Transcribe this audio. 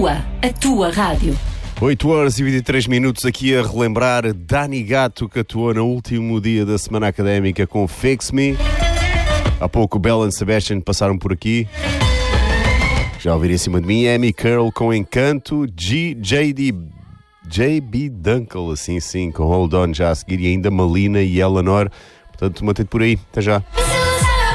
a tua rádio. 8 horas e 23 minutos aqui a relembrar Dani Gatto, que atuou no último dia da semana académica com Fix Me. Há pouco Bell and Sebastian passaram por aqui. Já ouviram em cima de mim Amy Curl com Encanto, JB Dunkel, assim sim, com Hold On já a seguir, e ainda Malina e Eleanor. Portanto, mantém-te por aí. Até já.